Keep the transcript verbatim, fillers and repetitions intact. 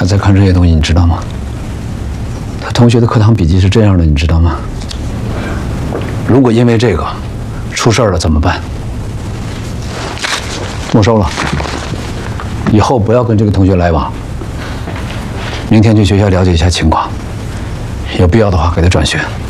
他在看这些东西，你知道吗？他同学的课堂笔记是这样的，你知道吗？如果因为这个出事了怎么办？没收了，以后不要跟这个同学来往。明天去学校了解一下情况，有必要的话给他转学。